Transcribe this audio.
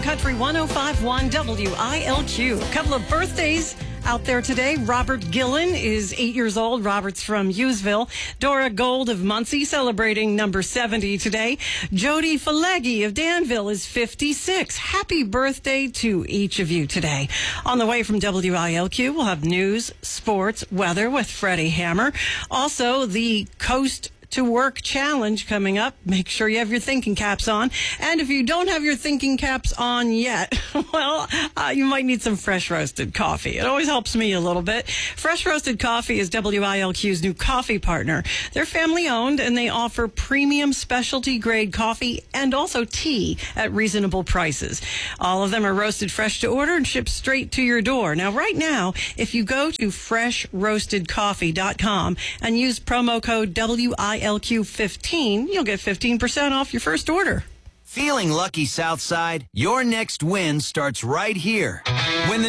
Country 105.1 WILQ. A couple of birthdays out there today. Robert Gillen is 8 years old. Robert's from Hughesville. Dora Gold of Muncie celebrating number 70 today. Jody Falegi of Danville is 56. Happy birthday to each of you today. On the way from WILQ, we'll have news, sports, weather with Freddie Hammer. Also, the Coast to Work Challenge coming up. Make sure you have your thinking caps on. And if you don't have your thinking caps on yet, well, you might need some fresh roasted coffee. It always helps me a little bit. Fresh Roasted Coffee is WILQ's new coffee partner. They're family owned and they offer premium specialty grade coffee and also tea at reasonable prices. All of them are roasted fresh to order and shipped straight to your door. Now, right now, if you go to freshroastedcoffee.com and use promo code WILQ15, you'll get 15% off your first order. Feeling lucky, Southside? Your next win starts right here. When the